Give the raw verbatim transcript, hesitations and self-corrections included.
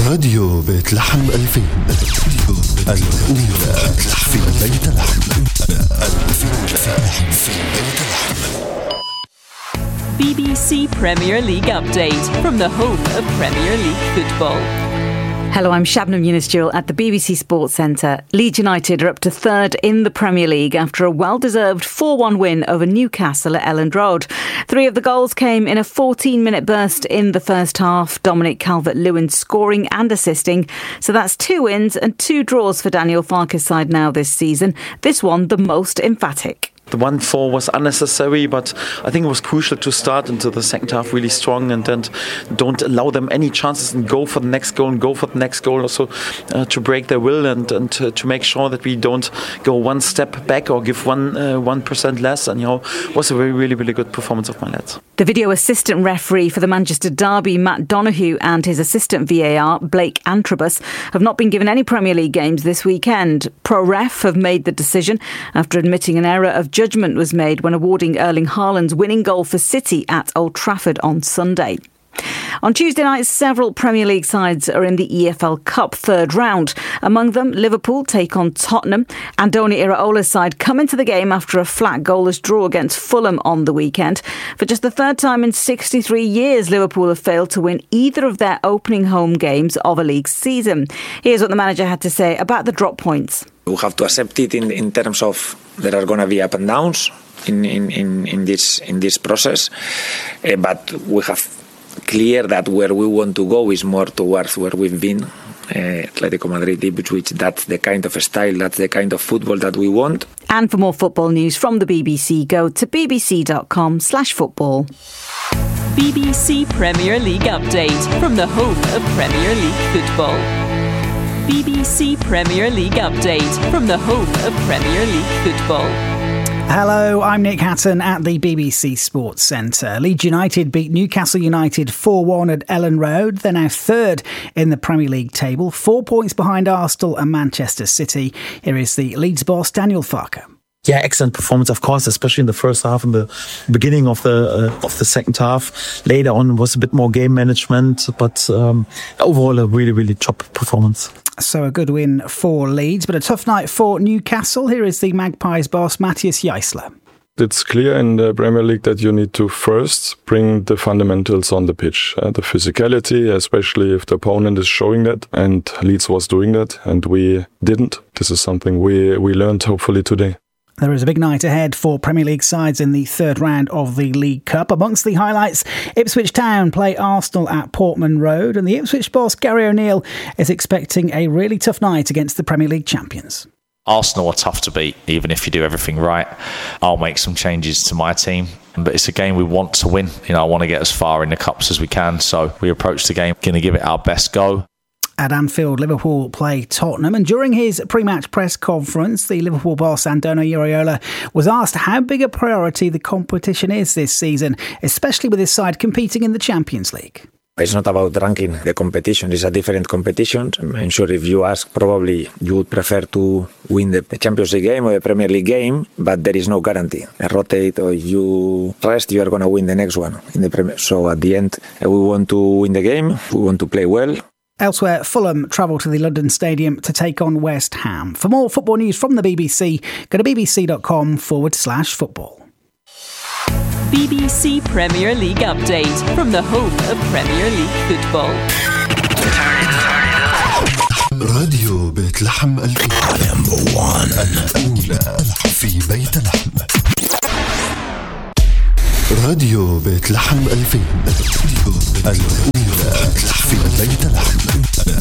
راديو بيت لحم ألفين، الأولى في بيت لحم. في بيت لحم. B B C Premier League update from the home of Premier League football. Hello, I'm Shabnam Yunus-Jewell at the B B C Sports Centre. Leeds United are up to third in the Premier League after a well-deserved four one win over Newcastle at Elland Road. Three of the goals came in a fourteen-minute burst in the first half, Dominic Calvert-Lewin scoring and assisting. So that's two wins and two draws for Daniel Farke's side now this season. This one the most emphatic. The one four was unnecessary, but I think it was crucial to start into the second half really strong and then don't allow them any chances and go for the next goal and go for the next goal also uh, to break their will and, and to, to make sure that we don't go one step back or give one uh, one percent less. And, you know, it was a very, really, really good performance of my lads. The video assistant referee for the Manchester derby, Matt Donoghue, and his assistant V A R, Blake Antrobus, have not been given any Premier League games this weekend. ProRef have made the decision after admitting an error of judgment was made when awarding Erling Haaland's winning goal for City at Old Trafford on Sunday. On Tuesday night, several Premier League sides are in the E F L Cup third round. Among them, Liverpool take on Tottenham. Andoni Iraola's side come into the game after a flat goalless draw against Fulham on the weekend. For just the third time in sixty-three years, Liverpool have failed to win either of their opening home games of a league season. Here's what the manager had to say about the drop points. We have to accept it in, in terms of there are going to be up and downs in, in, in, in this in this process, uh, but we have clear that where we want to go is more towards where we've been, uh, Atletico Madrid, which that's the kind of style, that's the kind of football that we want. And for more football news from the B B C, go to bbc.com slash football. B B C Premier League update from the home of Premier League football. B B C Premier League update from the home of Premier League football. Hello, I'm Nick Hatton at the B B C Sports Centre. Leeds United beat Newcastle United four one at Elland Road. They're now third in the Premier League table, four points behind Arsenal and Manchester City. Here is the Leeds boss, Daniel Farke. Yeah, excellent performance, of course, especially in the first half and the beginning of the uh, of the second half. Later on was a bit more game management, but um, overall a really, really top performance. So a good win for Leeds, but a tough night for Newcastle. Here is the Magpies boss, Matthias Jaissler. It's clear in the Premier League that you need to first bring the fundamentals on the pitch. Uh, the physicality, especially if the opponent is showing that, and Leeds was doing that, and we didn't. This is something we, we learned hopefully today. There is a big night ahead for Premier League sides in the third round of the League Cup. Amongst the highlights, Ipswich Town play Arsenal at Portman Road, and the Ipswich boss, Gary O'Neill, is expecting a really tough night against the Premier League champions. Arsenal are tough to beat, even if you do everything right. I'll make some changes to my team, but it's a game we want to win. You know, I want to get as far in the cups as we can, so we approach the game, going to give it our best go. At Anfield, Liverpool play Tottenham, and during his pre-match press conference, the Liverpool boss Andoni Iraola was asked how big a priority the competition is this season, especially with his side competing in the Champions League. It's not about ranking the competition, it's a different competition. I'm sure if you ask, probably you would prefer to win the Champions League game or the Premier League game, but there is no guarantee. I rotate or if you rest, you are going to win the next one in the Premier. So at the end, we want to win the game, we want to play well. Elsewhere, Fulham travel to the London Stadium to take on West Ham. For more football news from the B B C, go to bbc.com forward slash football. B B C Premier League update from the home of Premier League football. راديو بيت لحم Number one الأولى في بيت لحم. راديو بيت لحم ألفين، الأولى في بيت لحم.